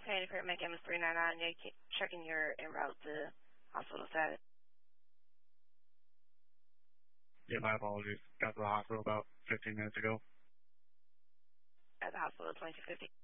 Sandy Creek, McAmis 399. Yeah, checking your en route to hospital status. Yeah, my apologies. Got to the hospital about 15 minutes ago. At the hospital, 2250.